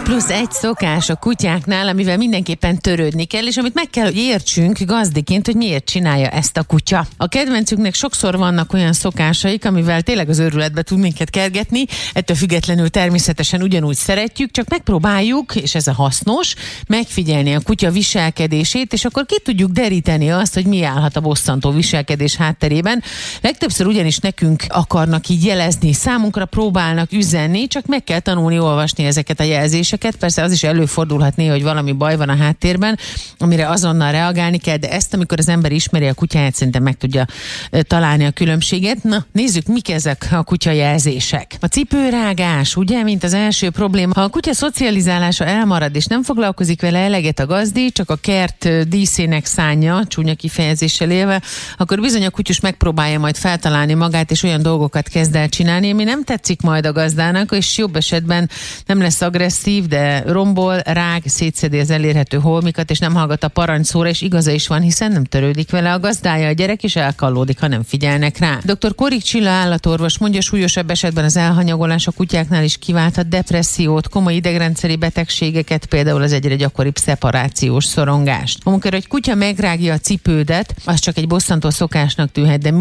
Plusz egy szokás a kutyáknál, amivel mindenképpen törődni kell, és amit meg kell, hogy értsünk gazdiként, hogy miért csinálja ezt a kutya. A kedvencünknek sokszor vannak olyan szokásaik, amivel tényleg az őrületbe tud minket kergetni, ettől függetlenül természetesen ugyanúgy szeretjük, csak megpróbáljuk, és ez a hasznos, megfigyelni a kutya viselkedését, és akkor ki tudjuk deríteni azt, hogy mi állhat a bosszantó viselkedés hátterében. Legtöbbször ugyanis nekünk akarnak így jelezni, számunkra próbálnak üzenni, csak meg kell tanulni olvasni ezeket a jelzéseket. Persze az is előfordulhat néha, hogy valami baj van a háttérben, amire azonnal reagálni kell, de ezt, amikor az ember ismeri a kutyáját, szerintem meg tudja találni a különbséget. Na, nézzük, mik ezek a kutyajelzések. A cipőrágás, ugye, mint az első probléma. Ha a kutya szocializálása elmarad, és nem foglalkozik vele eleget a gazdi, csak a kert díszének szánja, csúnya kifejezéssel élve, akkor bizony a kutyus megpróbálja majd feltalálni magát, és olyan dolgokat kezd el csinálni, ami nem tetszik majd a gazdának, és jobb esetben nem lesz agresszív, de rombol, rág, szétszedi az elérhető holmikat, és nem hallgat a parancsszóra, és igaza is van, hiszen nem törődik vele a gazdája, a gyerek is elkallódik, ha nem figyelnek rá. Dr. Korik Csilla állatorvos mondja, súlyosabb esetben az elhanyagolás a kutyáknál is kiválthat depressziót, komoly idegrendszeri betegségeket, például az egyre gyakoribb szeparációs szorongást. Amikor egy kutya megrágja a cipődet, az csak egy bosszantó szokásnak tűnhet, de